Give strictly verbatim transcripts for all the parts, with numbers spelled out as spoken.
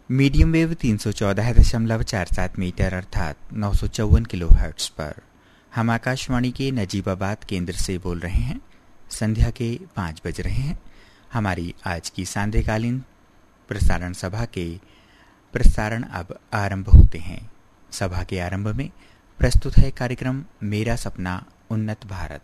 Medium wave तीन सौ चौदह दशमलव चार सात मीटर अर्थात नौ सौ चौवन किलो हर्ट्ज पर हम आकाशवाणी के नजीबाबाद केंद्र से बोल रहे हैं। संध्या के पाँच बज रहे हैं। हमारी आज की सांध्यकालीन प्रसारण सभा के प्रसारण अब आरंभ होते हैं। सभा के आरंभ में प्रस्तुत है कार्यक्रम मेरा सपना उन्नत भारत।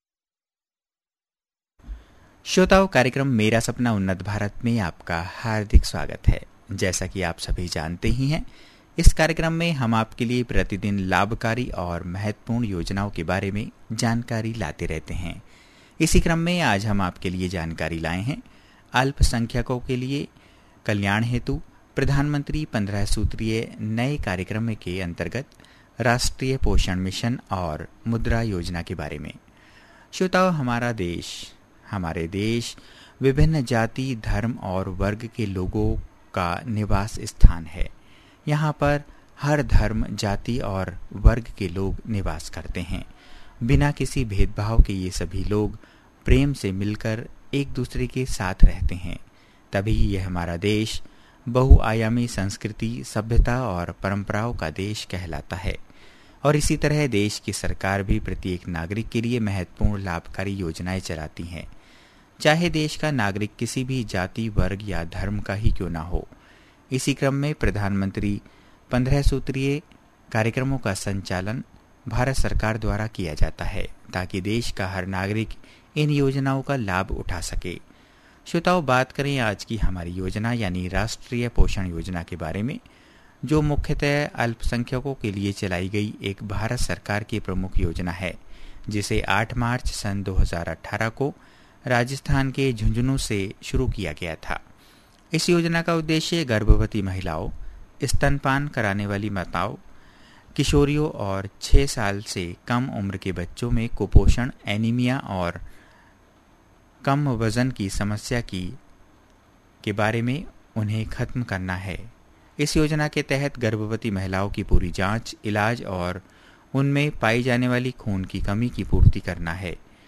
श्रोताओं, कार्यक्रम मेरा सपना उन्नत भारत में आपका हार्दिक स्वागत है। जैसा कि आप सभी जानते ही हैं, इस कार्यक्रम में हम आपके लिए प्रतिदिन लाभकारी और महत्वपूर्ण योजनाओं के बारे में जानकारी लाते रहते हैं। इसी क्रम में आज हम आपके लिए जानकारी लाए हैं अल्पसंख्यकों के लिए कल्याण हेतु प्रधानमंत्री पंद्रह सूत्रीय नए कार्यक्रम के अंतर्गत राष्ट्रीय पोषण मिशन और मुद्रा योजना के बारे में। श्रोताओं, हमारा देश हमारे देश विभिन्न जाति, धर्म और वर्ग के लोगों का निवास स्थान है। यहाँ पर हर धर्म, जाति और वर्ग के लोग निवास करते हैं। बिना किसी भेदभाव के ये सभी लोग प्रेम से मिलकर एक दूसरे के साथ रहते हैं। तभी यह हमारा देश बहुआयामी संस्कृति, सभ्यता और परंपराओं का देश कहलाता है। और इसी तरह देश की सरकार भी प्रत्येक नागरिक के लिए महत्वपूर्ण लाभकारी योजनाएं चलाती हैं, चाहे देश का नागरिक किसी भी जाति, वर्ग या धर्म का ही क्यों ना हो। इसी क्रम में प्रधानमंत्री पंद्रह सूत्रीय कार्यक्रमों का संचालन भारत सरकार द्वारा किया जाता है, ताकि देश का हर नागरिक इन योजनाओं का लाभ उठा सके। श्रोताओं, बात करें आज की हमारी योजना यानी राष्ट्रीय पोषण योजना के बारे में, जो मुख्यतः अल्पसंख्यकों के लिए चलाई गई एक भारत सरकार की प्रमुख योजना है, जिसे आठ मार्च सन दो हज़ार अठारह को राजस्थान के झुंझुनू से शुरू किया गया था। इस योजना का उद्देश्य गर्भवती महिलाओं, स्तनपान कराने वाली माताओं, किशोरियों और छह साल से कम उम्र के बच्चों में कुपोषण, एनीमिया और कम वजन की समस्या की के बारे में उन्हें खत्म करना है। इस योजना के तहत गर्भवती महिलाओं की पूरी जांच, इलाज और उनमें पाई जाने वाली खून की कमी की पूर्ति करना है।